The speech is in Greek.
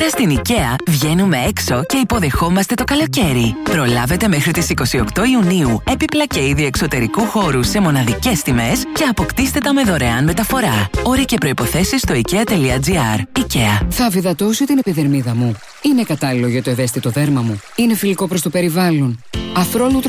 Τώρα στην IKEA βγαίνουμε έξω και υποδεχόμαστε το καλοκαίρι. Προλάβετε μέχρι τις 28 Ιουνίου έπιπλα και είδη εξωτερικού χώρου σε μοναδικές τιμές και αποκτήστε τα με δωρεάν μεταφορά. Όροι και προϋποθέσεις στο IKEA.gr. IKEA. Θα αφυδατώσω την επιδερμίδα μου. Είναι κατάλληλο για το ευαίσθητο δέρμα μου. Είναι φιλικό προς το περιβάλλον. Αφρόλουτρο